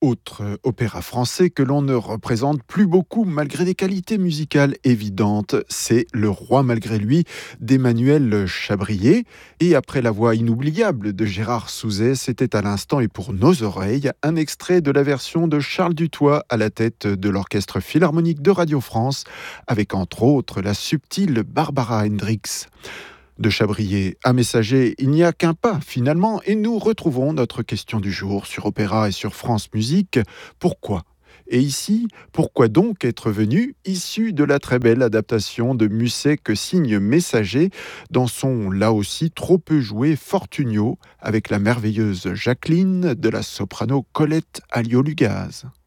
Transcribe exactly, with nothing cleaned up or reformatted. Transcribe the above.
Autre opéra français que l'on ne représente plus beaucoup malgré des qualités musicales évidentes, c'est Le Roi malgré lui d'Emmanuel Chabrier. Et après la voix inoubliable de Gérard Souzet, c'était à l'instant et pour nos oreilles un extrait de la version de Charles Dutoit à la tête de l'Orchestre Philharmonique de Radio France, avec entre autres la subtile Barbara Hendricks. De Chabrier à Messager, il n'y a qu'un pas finalement, et nous retrouvons notre question du jour sur Opéra et sur France Musique. Pourquoi ? Et ici, pourquoi donc être venu, issu de la très belle adaptation de Musset que signe Messager, dans son là aussi trop peu joué Fortunio, avec la merveilleuse Jacqueline de la soprano Colette Alliot-Lugaz.